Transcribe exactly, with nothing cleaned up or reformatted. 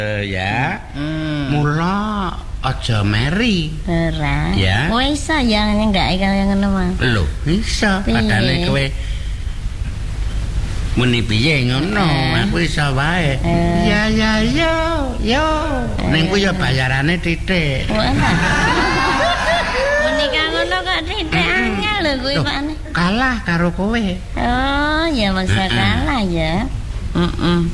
Eh, ya. Hmm. Mula aja meri. Ora. Ya. Kowe iso ya nyenggake kaya ngono mah. Lho, iso padane kowe muni piye ngono, aku iso wae. Ya ya yo, yo. Ning ku yo bayarane titik. Muni ka ngono kok titik angel lho kuwi pakne. Kalah karo kowe. Oh, ya masa kalah ya. Heeh.